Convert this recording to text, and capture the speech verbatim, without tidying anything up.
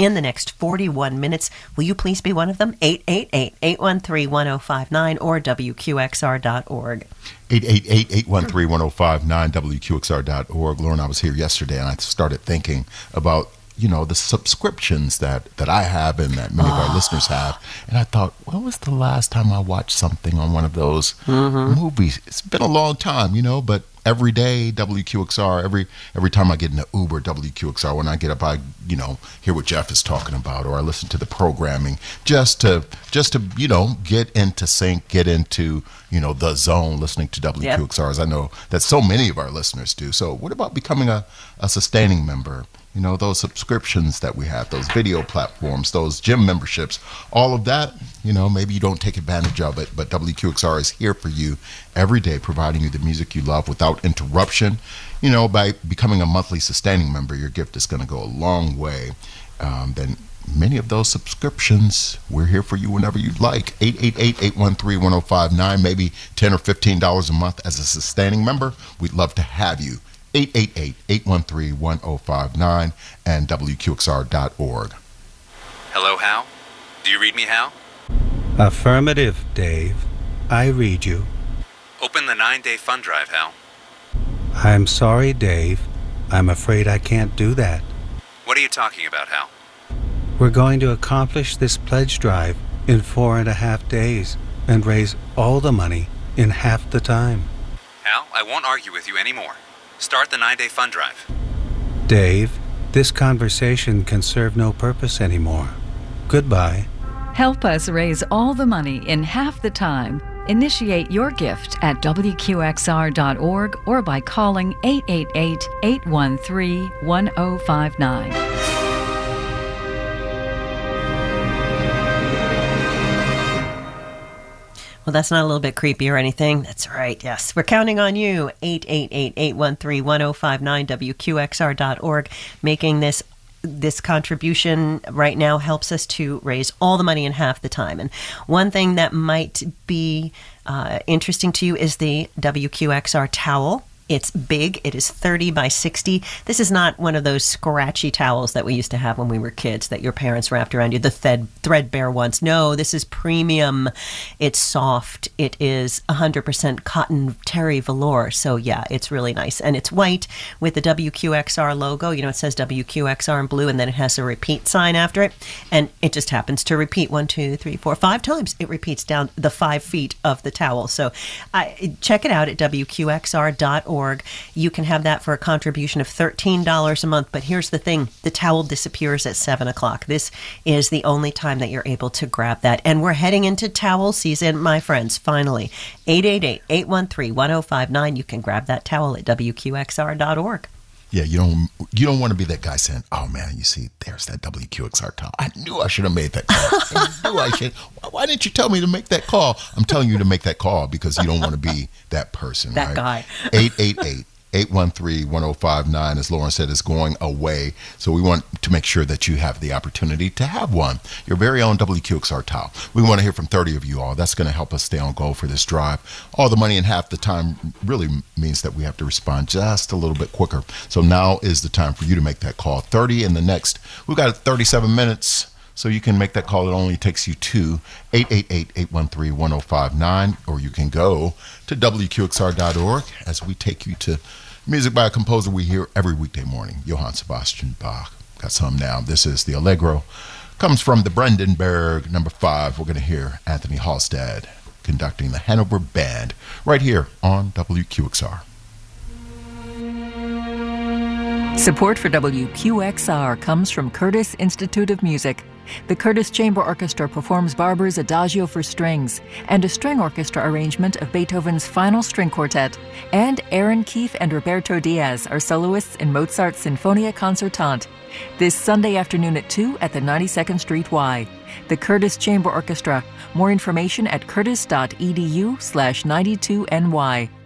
in the next forty-one minutes. Will you please be one of them? eight eight eight, eight one three, one oh five nine or W Q X R dot org. eight eight eight, eight one three, one oh five nine, W Q X R dot org. Lauren, I was here yesterday and I started thinking about, you know, the subscriptions that, that I have and that many oh. of our listeners have. And I thought, when was the last time I watched something on one of those mm-hmm. movies? It's been a long time, you know, but every day, W Q X R, every every time I get in the Uber, W Q X R, when I get up, I, you know, hear what Jeff is talking about, or I listen to the programming just to, just to, you know, get into sync, get into, you know, the zone, listening to W Q X R, yep. as I know that so many of our listeners do. So what about becoming a, a sustaining member? You know, those subscriptions that we have, those video platforms, those gym memberships, all of that, you know, maybe you don't take advantage of it, but W Q X R is here for you every day, providing you the music you love without interruption. You know, by becoming a monthly sustaining member, your gift is going to go a long way. Um, then many of those subscriptions, we're here for you whenever you'd like. eight eight eight, eight one three, one oh five nine, maybe ten or fifteen dollars a month as a sustaining member. We'd love to have you. eight eight eight, eight one three, one oh five nine and W Q X R dot org. Hello, Hal? Do you read me, Hal? Affirmative, Dave. I read you. Open the nine-day fund drive, Hal. I'm sorry, Dave. I'm afraid I can't do that. What are you talking about, Hal? We're going to accomplish this pledge drive in four and a half days and raise all the money in half the time. Hal, I won't argue with you anymore. Start the nine-day fund drive. Dave, this conversation can serve no purpose anymore. Goodbye. Help us raise all the money in half the time. Initiate your gift at W Q X R dot org or by calling eight eight eight, eight one three, one oh five nine. Well, that's not a little bit creepy or anything. That's right, yes. We're counting on you. eight eight eight, eight one three, one oh five nine, W Q X R dot org. Making this this contribution right now helps us to raise all the money in half the time. And one thing that might be uh, interesting to you is the W Q X R towel. It's big. It is thirty by sixty. This is not one of those scratchy towels that we used to have when we were kids that your parents wrapped around you, the thread, threadbare ones. No, this is premium. It's soft. It is one hundred percent cotton terry velour. So, yeah, it's really nice. And it's white with the W Q X R logo. You know, it says W Q X R in blue, and then it has a repeat sign after it. And it just happens to repeat one, two, three, four, five times. It repeats down the five feet of the towel. So I, check it out at W Q X R dot org. You can have that for a contribution of thirteen dollars a month. But here's the thing. The towel disappears at seven o'clock. This is the only time that you're able to grab that. And we're heading into towel season, my friends, finally. eight eight eight, eight one three, one oh five nine. You can grab that towel at W Q X R dot org. Yeah, you don't you don't want to be that guy saying, oh, man, you see, there's that W Q X R towel. I knew I should have made that call. I knew I should. Why didn't you tell me to make that call? I'm telling you to make that call because you don't want to be that person, that right? guy. eight eight eight, eight one three, one oh five nine, as Lauren said, is going away. So we want to make sure that you have the opportunity to have one, your very own W Q X R towel. We want to hear from thirty of you all. That's going to help us stay on goal for this drive. All the money in half the time really means that we have to respond just a little bit quicker. So now is the time for you to make that call. thirty in the next, we've got thirty-seven minutes. So you can make that call. It only takes you to eight eight eight, eight one three, one oh five nine, or you can go to W Q X R dot org as we take you to music by a composer we hear every weekday morning, Johann Sebastian Bach. Got some now. This is the Allegro. Comes from the Brandenburg, number five. We're going to hear Anthony Halstead conducting the Hanover Band right here on W Q X R. Support for W Q X R comes from Curtis Institute of Music. The Curtis Chamber Orchestra performs Barber's Adagio for strings and a string orchestra arrangement of Beethoven's Final String Quartet. And Aaron Keefe and Roberto Diaz are soloists in Mozart's Sinfonia Concertante. This Sunday afternoon at two at the ninety-second Street Y. The Curtis Chamber Orchestra. More information at curtis dot e d u slash ninety-two N Y.